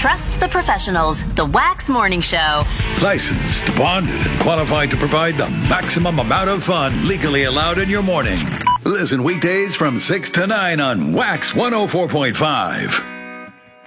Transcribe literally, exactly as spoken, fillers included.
Trust the professionals. The Wax Morning Show. Licensed, bonded, and qualified to provide the maximum amount of fun legally allowed in your morning. Listen weekdays from six to nine on Wax one oh four point five.